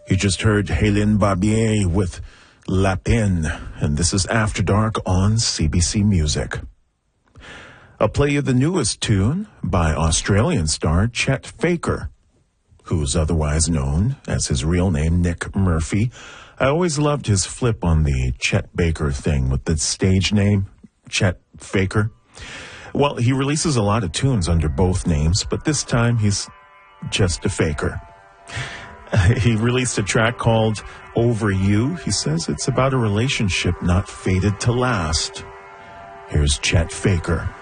You just heard Hélène Barbier with La Peine, and this is After Dark on CBC Music. I'll play you the newest tune by Australian star Chet Faker, who's otherwise known as his real name, Nick Murphy. I always loved his flip on the Chet Baker thing with the stage name, Chet Faker. Well, he releases a lot of tunes under both names, but this time he's just a faker. He released a track called Over You. He says it's about a relationship not fated to last. Here's Chet Faker.